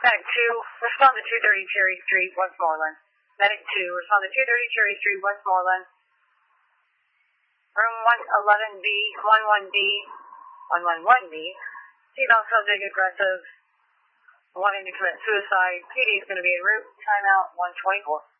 Medic 2, respond to 230 Cherry Street, Westmoreland. Medic 2, respond to 230 Cherry Street, Westmoreland. Room 111B, 11B, 111B. Female subject aggressive, wanting to commit suicide. PD is going to be en route. Timeout 124.